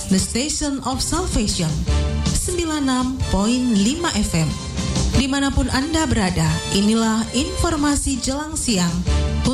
The Station of Salvation, 96.5 FM. Dimanapun Anda berada, inilah informasi jelang siang